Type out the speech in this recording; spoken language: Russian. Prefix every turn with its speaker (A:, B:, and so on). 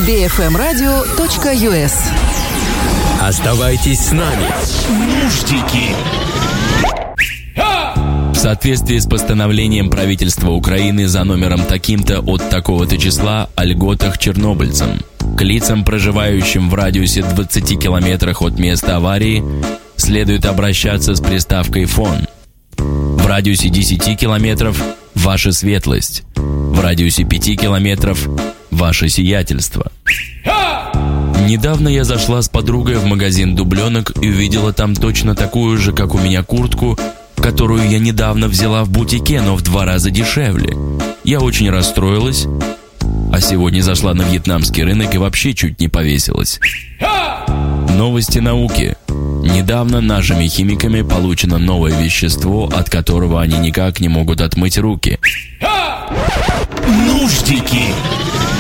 A: bfmradio.us.
B: Оставайтесь с нами. Нуждики.
C: В соответствии с постановлением правительства Украины за номером таким-то от такого-то числа о льготах чернобыльцам, к лицам, проживающим в радиусе 20 километрах от места аварии, следует обращаться с приставкой «фон». В радиусе 10 километров – «Ваша светлость». В радиусе 5 километров – «Ваше сиятельство». Недавно я зашла с подругой в магазин дубленок и увидела там точно такую же, как у меня, куртку, которую я недавно взяла в бутике, но в 2 раза дешевле. Я очень расстроилась, а сегодня зашла на вьетнамский рынок и вообще чуть не повесилась. Новости науки. Недавно нашими химиками получено новое вещество, от которого они никак не могут отмыть руки.
B: Нуждики.